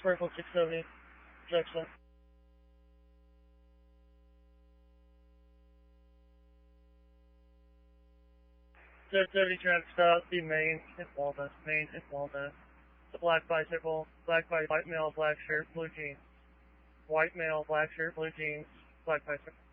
Sparkle 670, Jackson. 30 traffic stop, the main, it's Walnut, main, it's Walnut. The black bicycle, white male, black shirt, blue jeans. White male, black shirt, blue jeans, black bicycle.